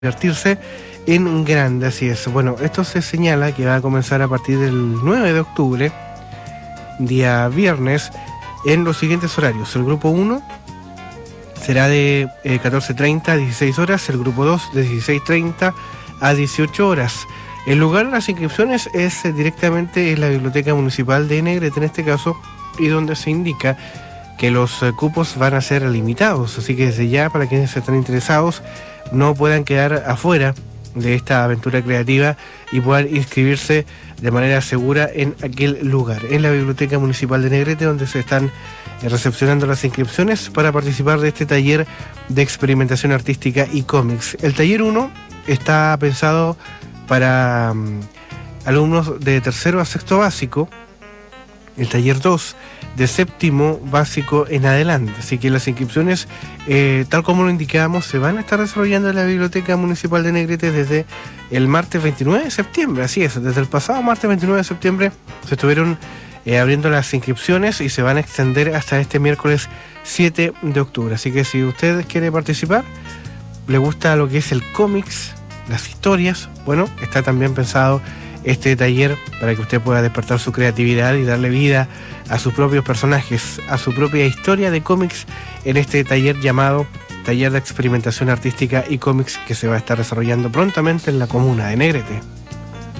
Divertirse en grande, así es. Bueno, esto se señala que va a comenzar a partir del 9 de octubre, día viernes, en los siguientes horarios. El grupo 1 será de 14:30 a 16 horas, el grupo 2 de 16:30 a 18 horas. El lugar de las inscripciones es directamente en la Biblioteca Municipal de Negrete, en este caso, y donde se indica que los cupos van a ser limitados, así que desde ya, para quienes están interesados, no puedan quedar afuera de esta aventura creativa y puedan inscribirse de manera segura en aquel lugar, en la Biblioteca Municipal de Negrete, donde se están recepcionando las inscripciones para participar de este taller de experimentación artística y cómics. El taller 1 está pensado para alumnos de tercero a sexto básico, el taller 2 de séptimo básico en adelante, así que las inscripciones, tal como lo indicábamos, se van a estar desarrollando en la Biblioteca Municipal de Negrete desde el martes 29 de septiembre, así es, desde el pasado martes 29 de septiembre se estuvieron abriendo las inscripciones y se van a extender hasta este miércoles 7 de octubre, así que si usted quiere participar, le gusta lo que es el cómics, las historias, bueno, está también pensado este taller para que usted pueda despertar su creatividad y darle vida a sus propios personajes, a su propia historia de cómics en este taller llamado Taller de Experimentación Artística y Cómics, que se va a estar desarrollando prontamente en la comuna de Negrete.